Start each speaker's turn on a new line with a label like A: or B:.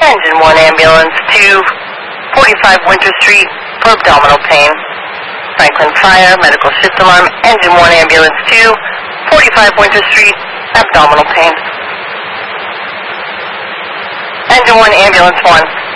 A: Engine 1 ambulance to 45 Winter Street for abdominal pain. Franklin Fire, medical shift alarm, Engine 1 ambulance to 45 Winter Street, abdominal pain. Engine 1 ambulance 1.